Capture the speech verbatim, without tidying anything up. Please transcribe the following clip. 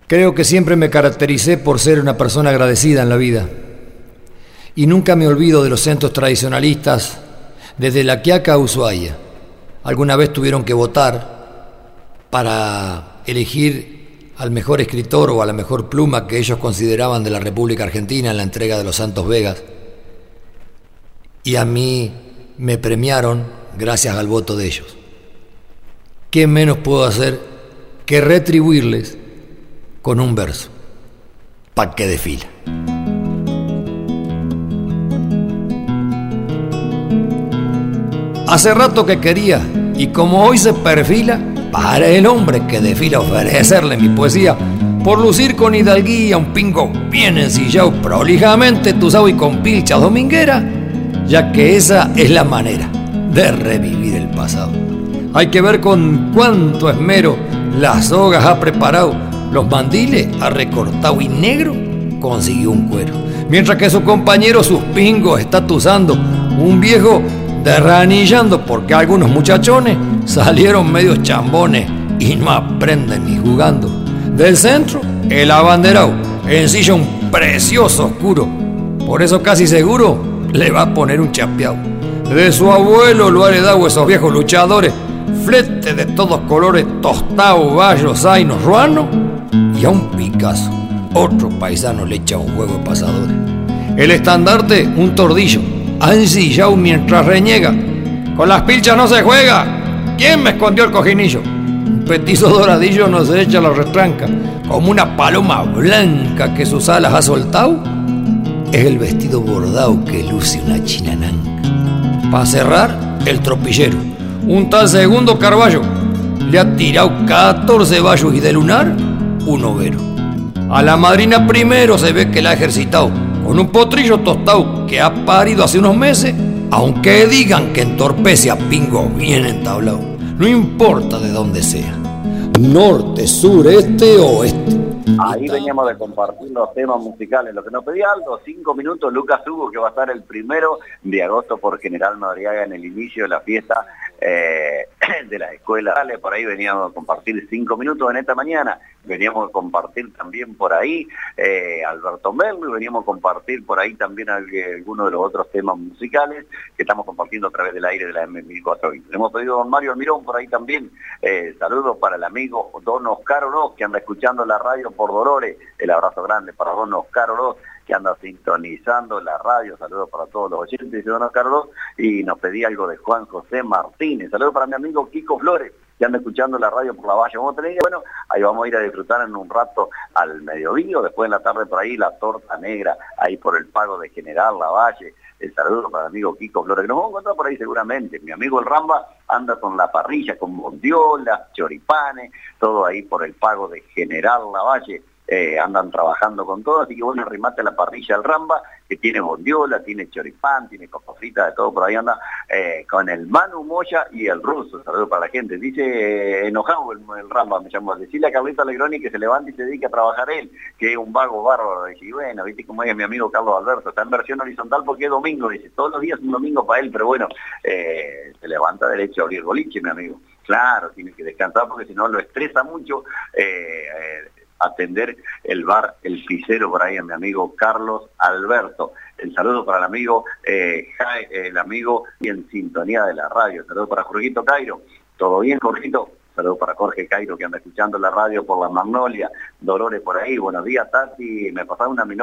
Creo que siempre me caractericé por ser una persona agradecida en la vida. Y nunca me olvido de los centros tradicionalistas desde La Quiaca a Ushuaia. Alguna vez tuvieron que votar para elegir al mejor escritor o a la mejor pluma que ellos consideraban de la República Argentina en la entrega de los Santos Vegas. Y a mí me premiaron gracias al voto de ellos. ¿Qué menos puedo hacer que retribuirles con un verso? Pa' que desfila. Hace rato que quería, y como hoy se perfila, para el hombre que desfila ofrecerle mi poesía, por lucir con hidalguía un pingo bien ensillado, prolijamente tuzado y con pilcha dominguera, ya que esa es la manera de revivir el pasado. Hay que ver con cuánto esmero las sogas ha preparado, los mandiles ha recortado y negro consiguió un cuero, mientras que su compañero sus pingos está tuzando, un viejo derranillando porque algunos muchachones salieron medios chambones y no aprenden ni jugando. Del centro, el abanderado ensilla un precioso oscuro, por eso casi seguro le va a poner un chapeado. De su abuelo lo ha heredado esos viejos luchadores, flete de todos colores, tostado, bayo, zaino, ruano, y a un Picasso otro paisano le echa un juego de pasadores. El estandarte, un tordillo, ensillado mientras reniega: con las pilchas no se juega, ¿quién me escondió el cojinillo? Un petizo doradillo no se echa la retranca, como una paloma blanca que sus alas ha soltado, es el vestido bordado que luce una chinananca. Para cerrar, el tropillero, un tal Segundo Carballo, le ha tirado catorce bayos y de lunar, un overo. A la madrina primero se ve que la ha ejercitado con un potrillo tostado que ha parido hace unos meses, aunque digan que entorpece a pingo bien entablado. No importa de dónde sea, norte, sur, este o oeste. Ahí veníamos de compartir los temas musicales. Lo que nos pedía algo, cinco minutos, Lucas Hugo, que va a estar el primero de agosto por General Madariaga en el inicio de la fiesta eh, de la escuela. Por ahí veníamos a compartir cinco minutos en esta mañana. Veníamos a compartir también por ahí eh, Alberto Merlo, y veníamos a compartir por ahí también algunos de los otros temas musicales que estamos compartiendo a través del aire de la M mil cuatrocientos veinte. Le hemos pedido a don Mario Almirón por ahí también. Eh, saludos para el amigo don Oscar Oroz, que anda escuchando la radio por Dolores. El abrazo grande para don Oscar Oroz, que anda sintonizando la radio. Saludos para todos los oyentes de don Oscar Oroz. Y nos pedía algo de Juan José Martínez. Saludos para mi amigo Kiko Flores, que anda escuchando la radio por la Valle. Bueno, ahí vamos a ir a disfrutar en un rato al mediodía, después en la tarde por ahí la torta negra, ahí por el pago de General Lavalle. El saludo para el amigo Kiko Flores, que nos vamos a encontrar por ahí seguramente. Mi amigo el Ramba anda con la parrilla, con bondiolas, choripanes, todo ahí por el pago de General Lavalle. Eh, andan trabajando con todo, así que bueno, arrimate la parrilla al Ramba, que tiene bondiola, tiene choripán, tiene copa frita, de todo por ahí anda, eh, con el Manu Moya y el Ruso. Saludos para la gente. Dice eh, enojado el, el Ramba, me llamó, decirle a Carlito Alegroni que se levante y se dedique a trabajar él, que es un vago bárbaro. Dice, y bueno, viste cómo es mi amigo Carlos Alberto, está en versión horizontal porque es domingo, dice, todos los días es un domingo para él, pero bueno, eh, se levanta derecho a abrir boliche, mi amigo. Claro, tiene que descansar porque si no lo estresa mucho, eh, eh, atender el bar El Pisero por ahí a mi amigo Carlos Alberto. El saludo para el amigo eh, Jai, el amigo y en sintonía de la radio. El saludo para Jorgito Cairo. ¿Todo bien, Jorgito? Saludo para Jorge Cairo, que anda escuchando la radio por la Magnolia. Dolores por ahí. Buenos días, Tati. Me pasaba una